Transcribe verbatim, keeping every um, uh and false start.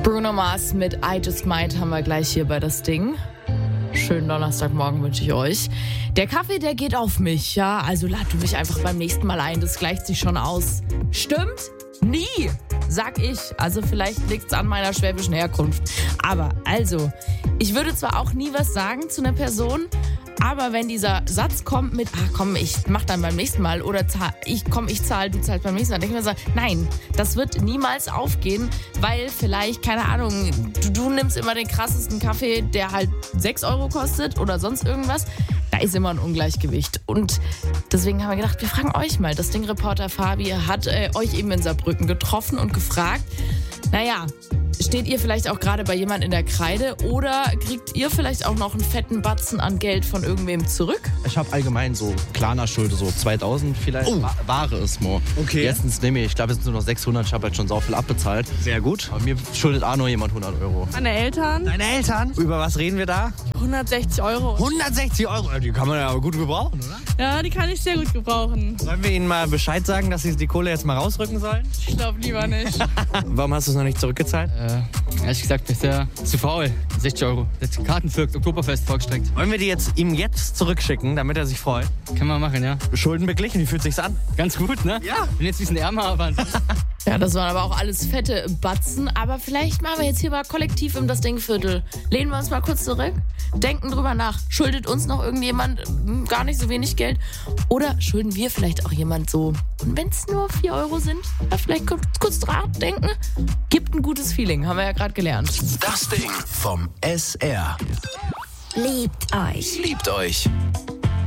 Bruno Mars mit I Just Might haben wir gleich hier bei das Ding. Schönen Donnerstagmorgen wünsche ich euch. Der Kaffee, der geht auf mich, ja. Also lad du mich einfach beim nächsten Mal ein, das gleicht sich schon aus. Stimmt? Nie, sag ich. Also vielleicht liegt's an meiner schwäbischen Herkunft. Aber also, ich würde zwar auch nie was sagen zu einer Person, aber wenn dieser Satz kommt mit, ah komm, ich mach dann beim nächsten Mal oder zahl, ich komm, ich zahl, du zahlst beim nächsten Mal, denke ich mir so, nein, das wird niemals aufgehen, weil vielleicht, keine Ahnung, du, du nimmst immer den krassesten Kaffee, der halt sechs Euro kostet oder sonst irgendwas. Da ist immer ein Ungleichgewicht. Und deswegen haben wir gedacht, wir fragen euch mal. Das Ding-Reporter Fabi hat äh, euch eben in Saarbrücken getroffen und gefragt, naja, steht ihr vielleicht auch gerade bei jemand in der Kreide oder kriegt ihr vielleicht auch noch einen fetten Batzen an Geld von irgendwem zurück? Ich habe allgemein so Klarna-Schulde, so zweitausend vielleicht. Oh. Ware ist nur. Okay. Erstens nehme ich, ich glaube, es sind nur noch sechshundert, ich habe halt schon so viel abbezahlt. Sehr gut. Aber mir schuldet auch nur jemand hundert Euro. Meine Eltern, Deine Eltern? Über was reden wir da? hundertsechzig Euro. hundertsechzig Euro. Die kann man ja aber gut gebrauchen, oder? Ja, die kann ich sehr gut gebrauchen. Sollen wir ihnen mal Bescheid sagen, dass sie die Kohle jetzt mal rausrücken sollen? Ich glaube lieber nicht. Warum hast du es noch nicht zurückgezahlt? Äh, ehrlich gesagt, bisher zu faul. sechzig Euro. Jetzt Karten für Oktoberfest vorgestreckt. Wollen wir die jetzt ihm jetzt zurückschicken, damit er sich freut? Können wir machen, ja. Schulden beglichen, wie fühlt sich's an? Ganz gut, ne? Ja. Bin jetzt ein bisschen ärmer, aber ansonsten. Ja, das waren aber auch alles fette Batzen. Aber vielleicht machen wir jetzt hier mal kollektiv im Das Ding-Viertel. Lehnen wir uns mal kurz zurück, denken drüber nach. Schuldet uns noch irgendjemand hm, gar nicht so wenig Geld? Oder schulden wir vielleicht auch jemand so? Und wenn es nur vier Euro sind, ja, vielleicht kurz, kurz dran denken. Gibt ein gutes Feeling, haben wir ja gerade gelernt. Das Ding vom S R. Liebt euch. Liebt euch.